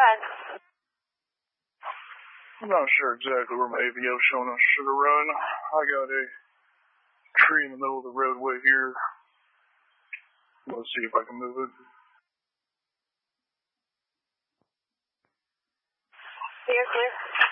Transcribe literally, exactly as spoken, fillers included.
doing? I'm not sure exactly where my A V O's showing I should have run. I got a tree in the middle of the roadway here. Let's see if I can move it. Clear, clear.